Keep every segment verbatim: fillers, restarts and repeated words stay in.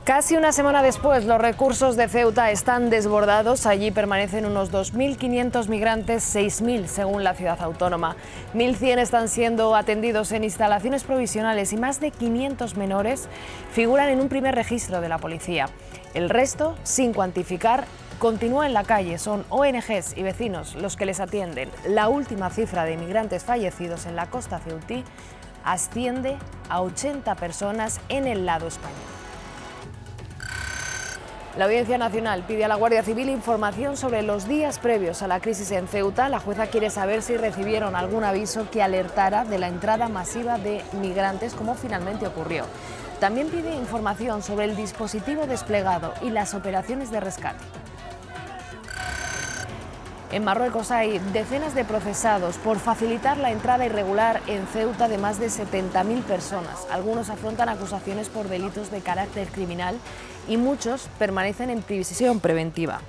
Casi una semana después, los recursos de Ceuta están desbordados. Allí permanecen unos dos mil quinientos migrantes, seis mil según la ciudad autónoma. mil cien están siendo atendidos en instalaciones provisionales y más de quinientos menores figuran en un primer registro de la policía. El resto, sin cuantificar, continúa en la calle. Son O N Ges y vecinos los que les atienden. La última cifra de inmigrantes fallecidos en la costa ceutí asciende a ochenta personas en el lado español. La Audiencia Nacional pide a la Guardia Civil información sobre los días previos a la crisis en Ceuta. La jueza quiere saber si recibieron algún aviso que alertara de la entrada masiva de migrantes, como finalmente ocurrió. También pide información sobre el dispositivo desplegado y las operaciones de rescate. En Marruecos hay decenas de procesados por facilitar la entrada irregular en Ceuta de más de setenta mil personas. Algunos afrontan acusaciones por delitos de carácter criminal y muchos permanecen en prisión preventiva.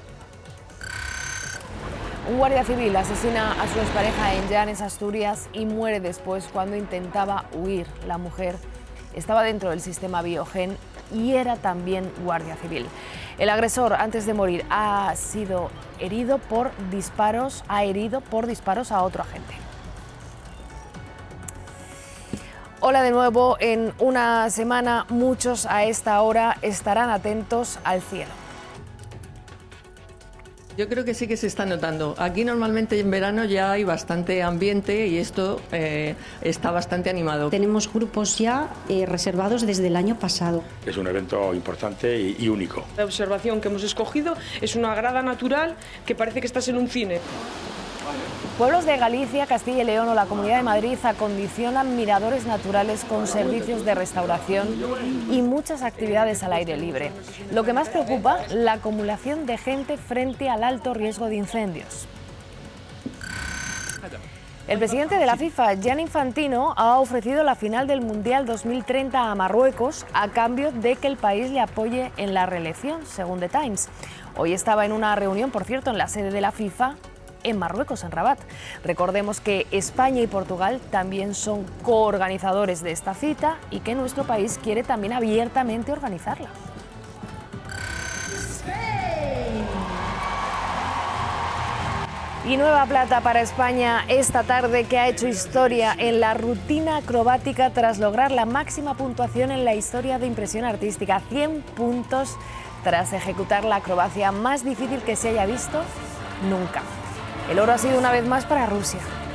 Un guardia civil asesina a su expareja en Llanes, Asturias, y muere después cuando intentaba huir. La mujer estaba dentro del sistema Biogen y era también guardia civil. El agresor, antes de morir, ha sido herido por disparos, ha herido por disparos a otro agente. Hola de nuevo. En una semana muchos a esta hora estarán atentos al cielo. Yo creo que sí que se está notando. Aquí normalmente en verano ya hay bastante ambiente y esto eh, está bastante animado. Tenemos grupos ya eh, reservados desde el año pasado. Es un evento importante y, y único. La observación que hemos escogido es una grada natural que parece que estás en un cine. Pueblos de Galicia, Castilla y León o la Comunidad de Madrid acondicionan miradores naturales con servicios de restauración y muchas actividades al aire libre. Lo que más preocupa, la acumulación de gente frente al alto riesgo de incendios. El presidente de la FIFA, Gianni Infantino, ha ofrecido la final del Mundial dos mil treinta a Marruecos a cambio de que el país le apoye en la reelección, según The Times. Hoy estaba en una reunión, por cierto, en la sede de la FIFA, en Marruecos, en Rabat. Recordemos que España y Portugal también son coorganizadores de esta cita y que nuestro país quiere también abiertamente organizarla. Y nueva plata para España esta tarde, que ha hecho historia en la rutina acrobática tras lograr la máxima puntuación en la historia de impresión artística, cien puntos, tras ejecutar la acrobacia más difícil que se haya visto nunca. El oro ha sido una vez más para Rusia.